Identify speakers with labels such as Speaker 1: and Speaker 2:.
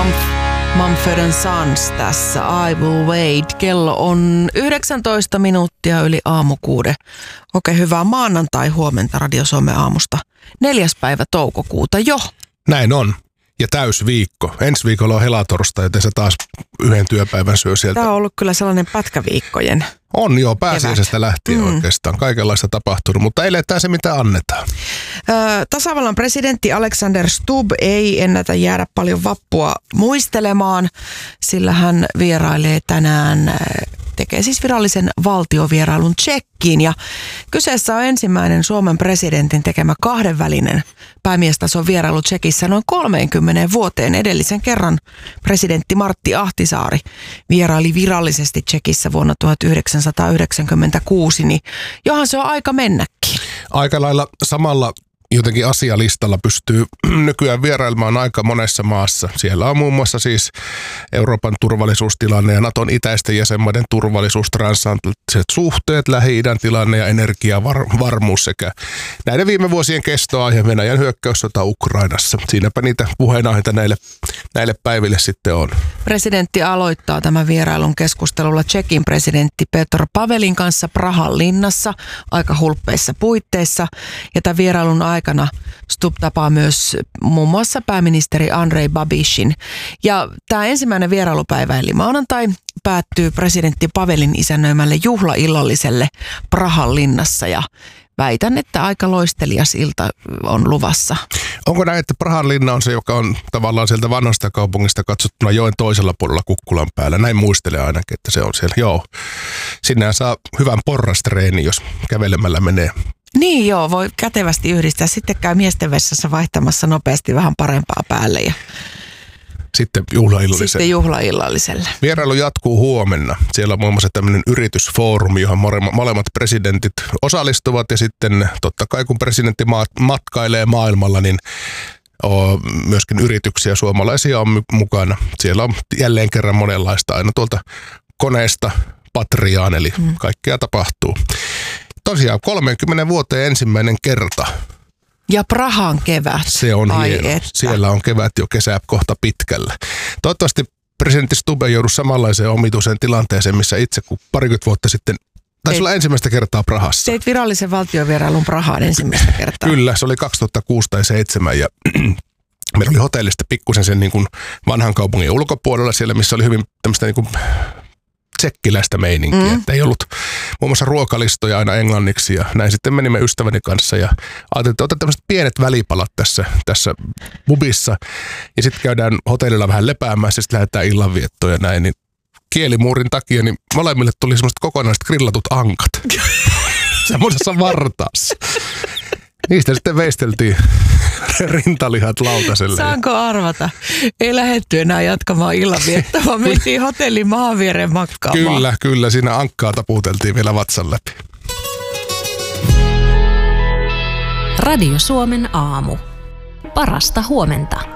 Speaker 1: Mumford & Sons tässä I Will Wait. Kello on 19 minuuttia yli aamu 6. Oikein hyvää maanantai-huomenta Radio Suomen aamusta. 4. päivä toukokuuta jo.
Speaker 2: Näin on. Ja täysviikko. Ensi viikolla on helatorstai, joten se taas yhden työpäivän syö sieltä.
Speaker 1: Tämä on ollut kyllä sellainen pätkäviikkojen.
Speaker 2: On joo, pääsiäisestä lähtien oikeastaan. Kaikenlaista tapahtunut, mutta eletään se mitä annetaan.
Speaker 1: Tasavallan presidentti Alexander Stubb ei ennätä jäädä paljon vappua muistelemaan, sillä hän vierailee tänään, tekee siis virallisen valtiovierailun Tšekkiin. Ja kyseessä on ensimmäinen Suomen presidentin tekemä kahdenvälinen päämiestason vierailu Tšekissä noin 30 vuoteen. Edellisen kerran presidentti Martti Ahtisaari vieraili virallisesti Tšekissä vuonna 1996, niin johan se on aika mennäkin.
Speaker 2: Aika lailla samalla jotenkin asialistalla pystyy nykyään vierailemaan aika monessa maassa. Siellä on muun muassa siis Euroopan turvallisuustilanne ja Naton itäisten jäsenmaiden turvallisuus, transatlanttiset suhteet, Lähi-idän tilanne ja energiavarmuus sekä näiden viime vuosien kestoaihe Venäjän hyökkäyssota Ukrainassa. Siinäpä niitä puheenaiheita näille päiville sitten on. Presidentti
Speaker 1: aloittaa tämän vierailun keskustelulla Tšekin presidentti Petr Pavelin kanssa Prahan linnassa aika hulppeissa puitteissa. Ja tämän vierailun aikana Stubb tapaa myös muun muassa pääministeri Andrej Babishin. Ja tämä ensimmäinen vierailupäivä eli maanantai päättyy presidentti Pavelin isännöimälle juhlaillalliselle Prahan linnassa ja väitän, että aika loistelias ilta on luvassa.
Speaker 2: Onko näin, että Prahan linna on se, joka on tavallaan sieltä vanhasta kaupungista katsottuna joen toisella puolella Kukkulan päällä? Näin muistelee ainakin, että se on siellä. Joo, sinnehän saa hyvän porrastreeni, jos kävelemällä menee.
Speaker 1: Niin joo, voi kätevästi yhdistää. Sitten käy miesten vessassa vaihtamassa nopeasti vähän parempaa päälle ja
Speaker 2: Sitten
Speaker 1: juhlaillalliselle.
Speaker 2: Vierailu jatkuu huomenna. Siellä on muun muassa tämmöinen yritysfoorumi, johon molemmat presidentit osallistuvat. Ja sitten totta kai kun presidentti matkailee maailmalla, niin myöskin yrityksiä suomalaisia on mukana. Siellä on jälleen kerran monenlaista aina tuolta koneesta patriaan, eli kaikkea tapahtuu. Tosiaan 30 vuoteen ensimmäinen kerta.
Speaker 1: Ja Prahan kevät.
Speaker 2: Se on hieno. Siellä on kevät jo, kesä kohta pitkällä. Toivottavasti presidentti Stubb ei joudu samanlaiseen omituiseen tilanteeseen, missä itse kun parikymmentä vuotta sitten, taisi olla ensimmäistä kertaa Prahassa.
Speaker 1: Teit virallisen valtiovierailun Prahaan ensimmäistä kertaa.
Speaker 2: Kyllä, se oli 2006 tai 2007 ja meillä oli hotellista pikkusen sen niin kuin vanhan kaupungin ulkopuolella siellä, missä oli hyvin tämmöistä niin kuin tsekkiläistä meininkiä, että ei ollut muun muassa ruokalistoja aina englanniksi ja näin sitten menimme ystäväni kanssa ja ajattelin, että otetaan tämmöiset pienet välipalat tässä pubissa ja sitten käydään hotellilla vähän lepäämään, sitten lähdetään illanviettoon ja näin, niin kielimuurin takia niin molemmille tuli semmoiset kokonaiset grillatut ankat semmoisessa vartaassa. Niistä sitten veisteltiin rintalihat lautaselle.
Speaker 1: Saanko arvata? Ei lähdetty enää jatkamaan illanviettoa, vaan mentiin hotellin maan viereen makkaamaan.
Speaker 2: Kyllä. Siinä ankkaa taputeltiin vielä vatsan läpi.
Speaker 3: Radio Suomen aamu. Parasta huomenta.